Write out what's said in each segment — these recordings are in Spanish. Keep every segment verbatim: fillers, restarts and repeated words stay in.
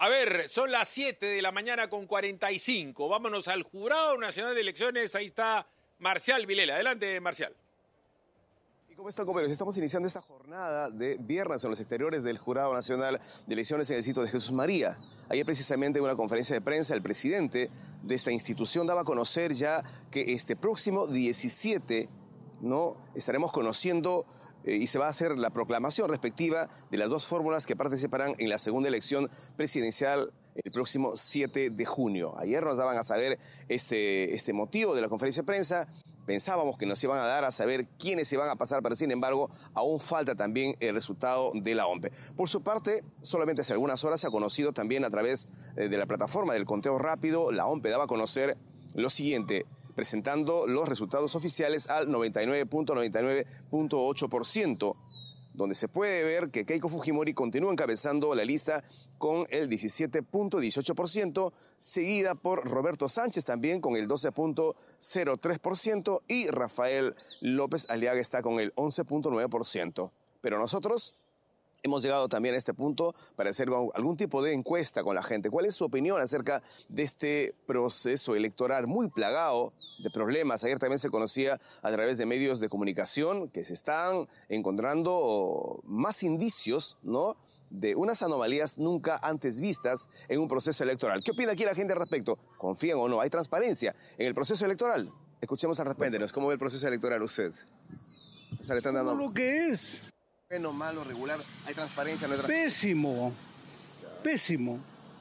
A ver, son las siete de la mañana con cuarenta y cinco. Vámonos al Jurado Nacional de Elecciones. Ahí está Marcial Vilela. Adelante, Marcial. ¿Y cómo están, compañeros? Estamos iniciando esta jornada de viernes en los exteriores del Jurado Nacional de Elecciones en el sitio de Jesús María. Ayer precisamente en una conferencia de prensa el presidente de esta institución daba a conocer ya que este próximo diecisiete, ¿no?, estaremos conociendo eh, y se va a hacer la proclamación respectiva de las dos fórmulas que participarán en la segunda elección presidencial el próximo siete de junio. Ayer nos daban a saber este, este motivo de la conferencia de prensa. Pensábamos que nos iban a dar a saber quiénes se van a pasar, pero sin embargo aún falta también el resultado de la O M P E. Por su parte, solamente hace algunas horas se ha conocido también a través de la plataforma del conteo rápido. La O M P E daba a conocer lo siguiente, presentando los resultados oficiales al noventa y nueve punto noventa y nueve punto ocho por ciento, donde se puede ver que Keiko Fujimori continúa encabezando la lista con el diecisiete punto dieciocho por ciento, seguida por Roberto Sánchez también con el doce punto cero tres por ciento y Rafael López Aliaga está con el once punto nueve por ciento. Pero nosotros hemos llegado también a este punto para hacer algún tipo de encuesta con la gente. ¿Cuál es su opinión acerca de este proceso electoral muy plagado de problemas? Ayer también se conocía a través de medios de comunicación que se están encontrando más indicios, ¿no?, de unas anomalías nunca antes vistas en un proceso electoral. ¿Qué opina aquí la gente al respecto? ¿Confían o no? ¿Hay transparencia en el proceso electoral? Escuchemos al respecto. ¿Cómo ve el proceso electoral usted? ¿Se le están dando lo que es? Bueno, malo, regular, hay transparencia, no hay transparencia. Pésimo, pésimo.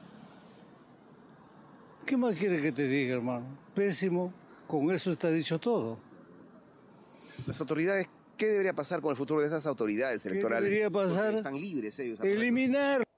¿Qué más quiere que te diga, hermano? Pésimo, con eso está dicho todo. Las autoridades, ¿qué debería pasar con el futuro de esas autoridades electorales? ¿Qué debería pasar? Porque están libres ellos. Eliminar.